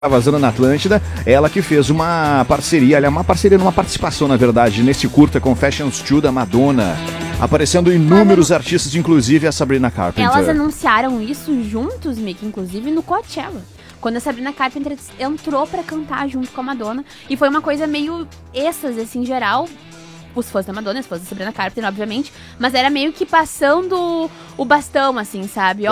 Tá vazando na Atlântida, ela que fez uma parceria, numa participação, na verdade, nesse curta Confessions 2 da Madonna, aparecendo inúmeros artistas, inclusive a Sabrina Carpenter. Elas anunciaram isso juntos, Mick, inclusive no Coachella. Quando a Sabrina Carpenter entrou pra cantar junto com a Madonna, e foi uma coisa meio êxtase, assim, em geral. Os fãs da Madonna, os fãs da Sabrina Carpenter, obviamente, mas era meio que passando o bastão, assim, sabe?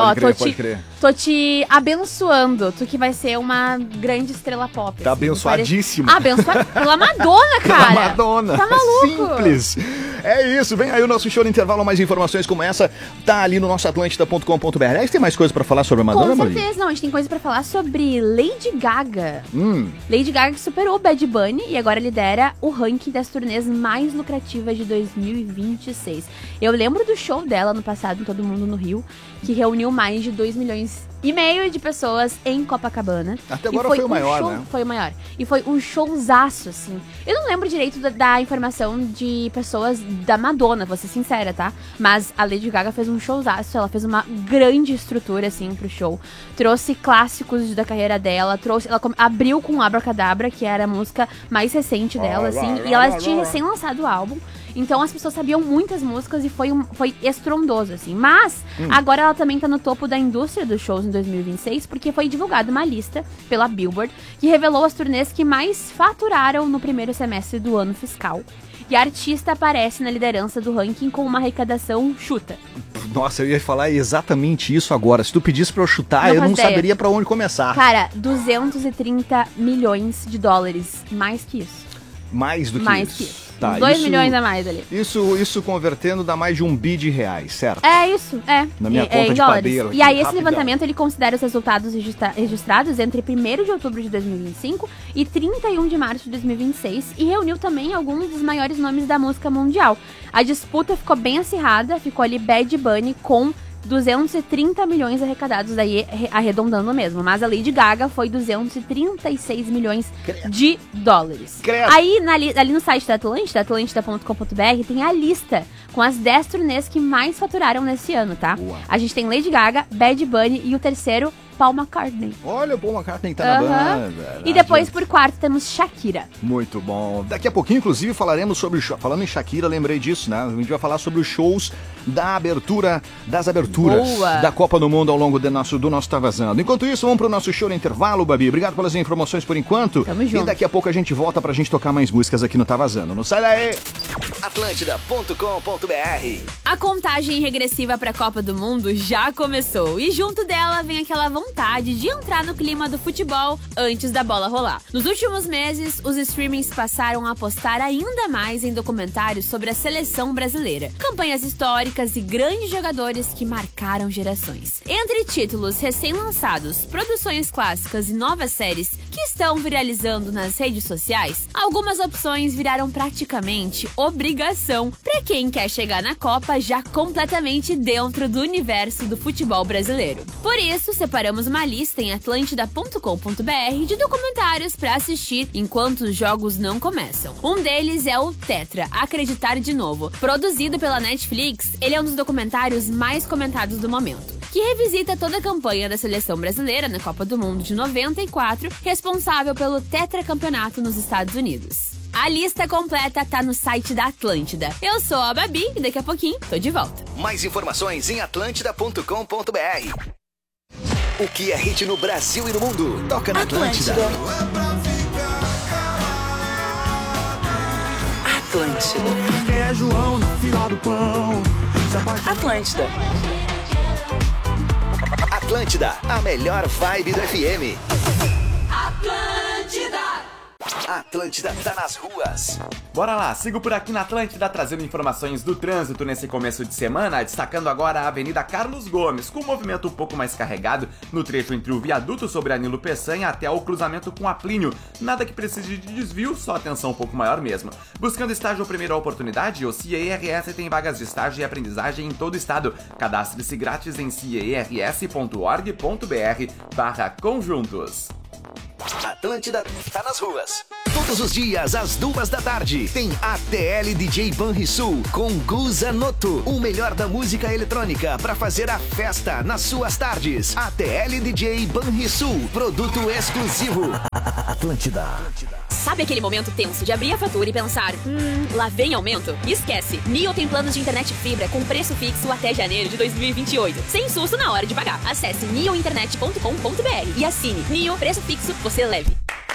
Tô te abençoando, tu que vai ser uma grande estrela pop. Tá assim, abençoadíssima. Abençoada pela Madonna, cara. Pela Madonna. Tá maluco. Simples. É isso, vem aí o nosso show no intervalo, mais informações como essa, tá ali no nosso atlântida.com.br. Aí tem mais coisa pra falar sobre a Madonna, Com certeza, não, a gente tem coisa pra falar sobre Lady Gaga. Lady Gaga que superou o Bad Bunny e agora lidera o ranking das turnês mais lucrativas de 2026. Eu lembro do show dela no passado, em Todo Mundo no Rio, que reuniu mais de 2,5 milhões de pessoas em Copacabana. Até agora foi o maior, né? Foi o maior. E foi um showzaço, assim. Eu não lembro direito da informação de pessoas da Madonna, vou ser sincera, tá? Mas a Lady Gaga fez um showzaço, ela fez uma grande estrutura, assim, pro show. Trouxe clássicos da carreira dela, ela abriu com Abracadabra, que era a música mais recente dela, assim, e ela tinha recém lançado o álbum. Então as pessoas sabiam muitas músicas e foi estrondoso, assim. Mas agora ela também tá no topo da indústria dos shows em 2026, porque foi divulgada uma lista pela Billboard que revelou as turnês que mais faturaram no primeiro semestre do ano fiscal. E a artista aparece na liderança do ranking com uma arrecadação chuta. Nossa, eu ia falar exatamente isso agora. Se tu pedisse pra eu chutar, eu não saberia pra onde começar. Cara, 230 milhões de dólares. Mais que isso. Mais do que mais isso. Que isso. Tá, 2 milhões a mais ali. Isso convertendo dá mais de R$1 bi, certo? É isso, é. Na minha conta de padeiro. E aí esse levantamento ele considera os resultados registrados entre 1º de outubro de 2025 e 31 de março de 2026 e reuniu também alguns dos maiores nomes da música mundial. A disputa ficou bem acirrada, ficou ali Bad Bunny com 230 milhões arrecadados, daí arredondando mesmo. Mas a Lady Gaga foi 236 milhões de dólares. Aí, ali no site da Atlântida, atlântida.com.br, tem a lista com as 10 turnês que mais faturaram nesse ano, tá? Uau. A gente tem Lady Gaga, Bad Bunny e o terceiro, Paul McCartney. Olha, o Paul McCartney tá na banda. E depois, por quarto, temos Shakira. Muito bom. Daqui a pouquinho, inclusive, falaremos sobre... Falando em Shakira, lembrei disso, né? A gente vai falar sobre os shows das aberturas da Copa do Mundo ao longo do nosso Tá Vazando. Enquanto isso, vamos pro nosso show no intervalo, Babi. Obrigado pelas informações por enquanto. Tamo junto. E daqui a pouco a gente volta pra gente tocar mais músicas aqui no Tá Vazando. Não sai daí! Atlântida.com.br. A contagem regressiva pra Copa do Mundo já começou. E junto dela vem aquela vontade de entrar no clima do futebol antes da bola rolar. Nos últimos meses, os streamings passaram a apostar ainda mais em documentários sobre a seleção brasileira, campanhas históricas e grandes jogadores que marcaram gerações. Entre títulos recém-lançados, produções clássicas e novas séries que estão viralizando nas redes sociais, algumas opções viraram praticamente obrigação para quem quer chegar na Copa já completamente dentro do universo do futebol brasileiro. Por isso, separamos uma lista em atlântida.com.br de documentários para assistir enquanto os jogos não começam. Um deles é o Tetra, Acreditar de Novo. Produzido pela Netflix, ele é um dos documentários mais comentados do momento, que revisita toda a campanha da seleção brasileira na Copa do Mundo de 94, responsável pelo tetracampeonato nos Estados Unidos. A lista completa tá no site da Atlântida. Eu sou a Babi e daqui a pouquinho tô de volta. Mais informações em atlântida.com.br. O que é hit no Brasil e no mundo? Toca na Atlântida. Atlântida. É João na fila do pão. Atlântida. Atlântida, a melhor vibe do FM. Atlântida. Atlântida tá nas ruas. Bora lá, sigo por aqui na Atlântida trazendo informações do trânsito nesse começo de semana, destacando agora a Avenida Carlos Gomes, com um movimento um pouco mais carregado no trecho entre o viaduto sobre a Nilo Peçanha até o cruzamento com a Plínio. Nada que precise de desvio, só atenção um pouco maior mesmo. Buscando estágio ou primeira oportunidade, o CIERS tem vagas de estágio e aprendizagem em todo o estado. Cadastre-se grátis em ciers.org.br/conjuntos. Atlântida tá nas ruas. Todos os dias, às 14h, tem ATL DJ Banrisul com Guza Noto. O melhor da música eletrônica para fazer a festa nas suas tardes. ATL DJ Banrisul, produto exclusivo. Atlântida. Sabe aquele momento tenso de abrir a fatura e pensar, lá vem aumento? Esquece! Nio tem planos de internet fibra com preço fixo até janeiro de 2028. Sem susto na hora de pagar. Acesse niointernet.com.br e assine. Nio, preço fixo, você leve.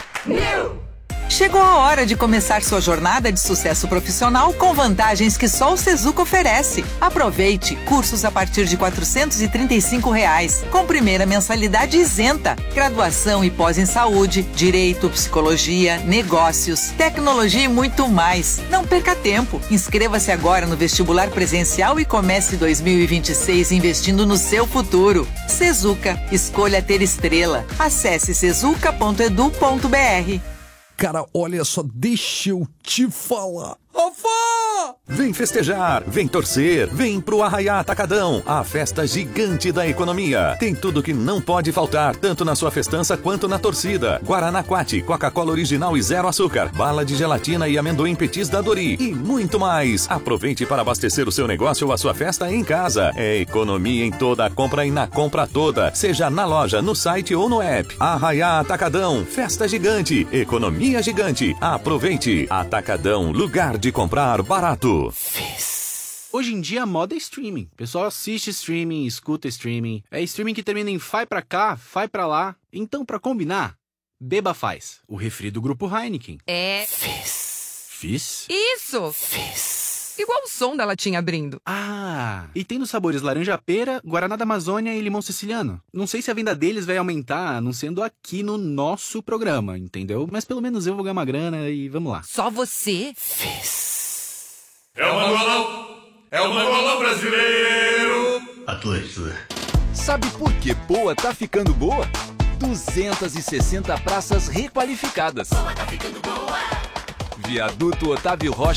Chegou a hora de começar sua jornada de sucesso profissional com vantagens que só o Sezuca oferece. Aproveite cursos a partir de R$ 435, com primeira mensalidade isenta. Graduação e pós em saúde, direito, psicologia, negócios, tecnologia e muito mais. Não perca tempo. Inscreva-se agora no vestibular presencial e comece 2026 investindo no seu futuro. Sezuca, escolha ter estrela. Acesse sezuca.edu.br. Cara, olha só, deixa eu te falar. Avó! Vem festejar, vem torcer, vem pro Arraiá Atacadão, a festa gigante da economia. Tem tudo que não pode faltar, tanto na sua festança quanto na torcida. Guaraná Quati, Coca-Cola original e zero açúcar, bala de gelatina e amendoim petis da Dori e muito mais. Aproveite para abastecer o seu negócio ou a sua festa em casa. É economia em toda a compra e na compra toda, seja na loja, no site ou no app. Arraiá Atacadão, festa gigante, economia gigante. Aproveite. Atacadão, lugar de comprar barato. Hoje em dia a moda é streaming. O pessoal assiste streaming, escuta streaming. É streaming que termina em vai pra cá, vai pra lá. Então, pra combinar, beba Faz, o refri do grupo Heineken. É... Fizz? Isso! Fizz. Igual o som da latinha abrindo. Ah, e tem nos sabores laranja-pera, Guaraná da Amazônia e limão siciliano. Não sei se a venda deles vai aumentar, anunciando aqui no nosso programa, entendeu? Mas pelo menos eu vou ganhar uma grana e vamos lá. Só você? Fizz. É o Manualão! É o Manualão brasileiro! Atlântida. Sabe por que Poa tá ficando boa? 260 praças requalificadas. Poa tá ficando boa! Viaduto Otávio Rocha.